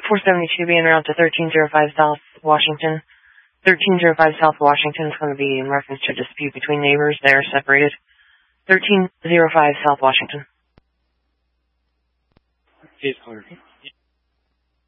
472 being route to 1305 South Washington. 1305 South Washington is going to be in reference to a dispute between neighbors. They are separated. 1305 South Washington. 800.